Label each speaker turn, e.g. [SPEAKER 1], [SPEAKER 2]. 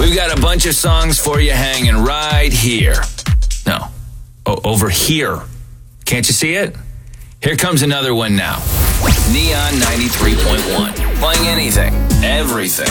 [SPEAKER 1] We've got a bunch of songs for you hanging right here. No, over here. Can't you see it? Here comes another one now. Neon 93.1. Playing anything, everything,